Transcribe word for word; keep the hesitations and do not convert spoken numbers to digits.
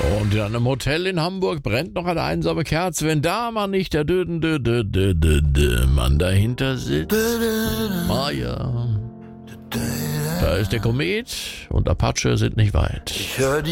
Und in einem Hotel in Hamburg brennt noch eine einsame Kerze, wenn da mal nicht der dö dö dö dö dö dö Mann dahinter sitzt. Ah ja. Da ist der Komet und Apache sind nicht weit. Ich hör die